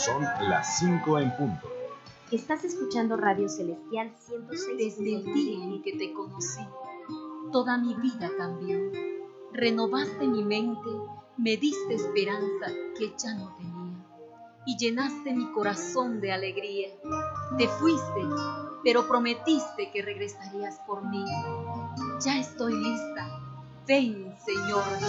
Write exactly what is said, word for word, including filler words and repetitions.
Son las cinco en punto. Estás escuchando Radio Celestial ciento seis. Desde el día en que te conocí, toda mi vida cambió. Renovaste mi mente, me diste esperanza que ya no tenía y llenaste mi corazón de alegría. Te fuiste, pero prometiste que regresarías por mí. Ya estoy lista. Ven, Señor